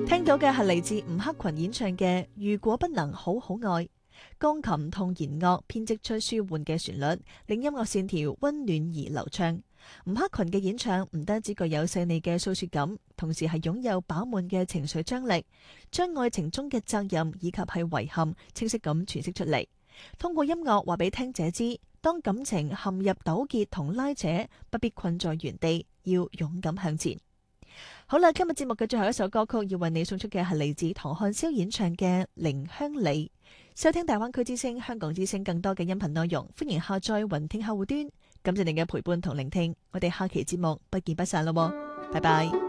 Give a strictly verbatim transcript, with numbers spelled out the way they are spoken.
聽到嘅係嚟自吳克群演唱嘅《如果不能好好愛》，鋼琴同弦樂編織出舒緩嘅旋律，令音樂線條溫暖而流暢。吳克群嘅演唱唔單止具有細膩嘅訴說感，同時係擁有飽滿嘅情緒張力，將愛情中嘅責任以及係遺憾清晰咁詮釋出嚟。通過音樂話俾聽者知，當感情陷入糾結同拉扯，不必困在原地，要勇敢向前。好啦，今日節目嘅最後一首歌曲要為你送出嘅係嚟自唐漢霄演唱嘅《寧鄉里》。收聽大灣區之聲、香港之聲更多嘅音頻內容，歡迎下載雲聽客戶端。感謝你嘅陪伴同聆聽，我哋下期節目不見不散咯，拜拜。